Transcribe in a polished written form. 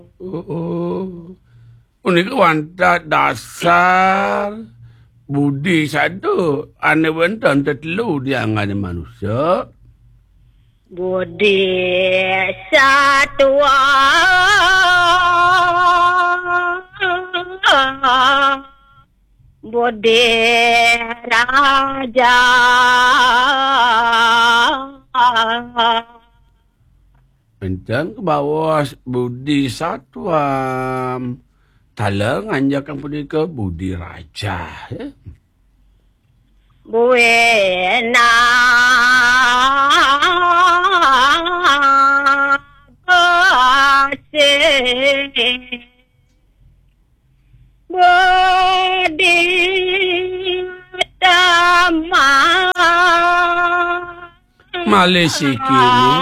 Oh. Ini kawan dasar budi satu. Ane bentan tertelu dia ngane manusia. Budi satu. Budi raja. Bentang ke bawah budi satuam. Talang anjakan budi ke budi raja. Ya? Buena kasih. Budi damai. Malaysia kini